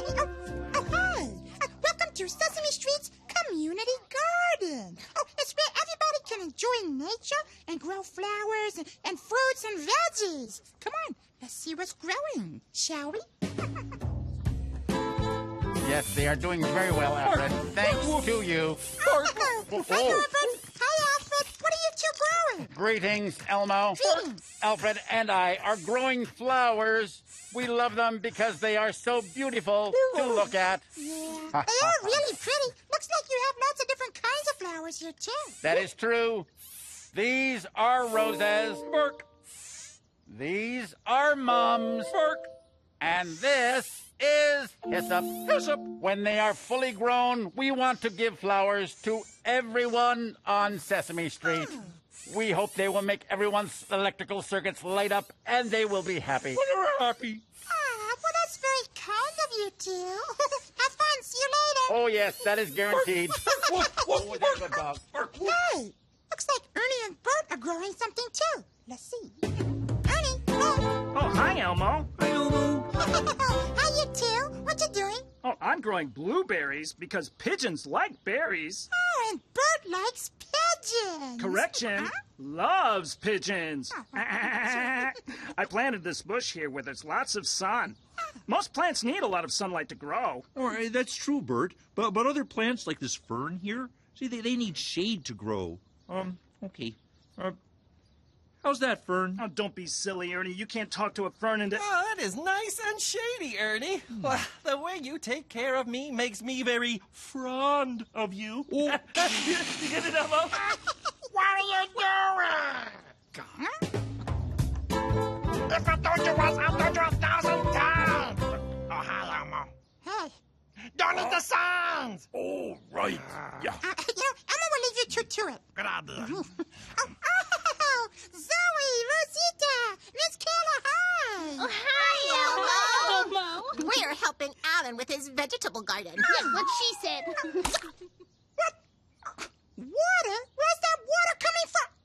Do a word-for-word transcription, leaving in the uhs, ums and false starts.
Oh, oh, hi. Uh, welcome to Sesame Street's Community Garden. Oh, it's where everybody can enjoy nature and grow flowers and, and fruits and veggies. Come on, let's see what's growing, shall we? Yes, they are doing very well, Alfred. Thanks to you. Oh, oh, oh. Hi, Alfred. Hi, Alfred. What are you two growing? Greetings, Elmo. Greetings. Alfred and I are growing flowers. We love them because they are so beautiful to look at. Yeah, they are really pretty. Looks like you have lots of different kinds of flowers here, too. That is true. These are roses. Bark. These are mums. Bark. And this is hyssop. Hyssop. When they are fully grown, we want to give flowers to everyone on Sesame Street. Oh. We hope they will make everyone's electrical circuits light up, and they will be happy. We're happy. Ah, well, that's very kind of you two. Have fun. See you later. Oh, yes, that is guaranteed. Oh, there's a dog. Hey, looks like Ernie and Bert are growing something, too. Let's see. Ernie, oh. Oh, hi, Elmo. Hi, Elmo. Hi, you two. What you doing? Oh, I'm growing blueberries because pigeons like berries. Oh, and Bert likes pigeons. Correction. Huh? Loves pigeons. I planted this bush here where there's lots of sun. Most plants need a lot of sunlight to grow. All right, that's true, Bert. But but other plants like this fern here, see, they, they need shade to grow. Um, okay. Uh, how's that, Fern? Oh, don't be silly, Ernie. You can't talk to a fern and... Oh, that is nice and shady, Ernie. Well, the way you take care of me makes me very fond of you. Oh. You get it, Elmo? What are you doing? If I told you once, I'll told you a thousand times. Oh, hi, Elmo. Hey. Don't eat the signs. Oh, right. Yeah. Uh, you know, Emma will leave you two to it. Good idea. Oh, oh, Zoe, Rosita, Miss Kayla, hi. Oh, hi, Elmo. We're helping Alan with his vegetable garden. Yes, what she said. What? Water? Where's that water coming from?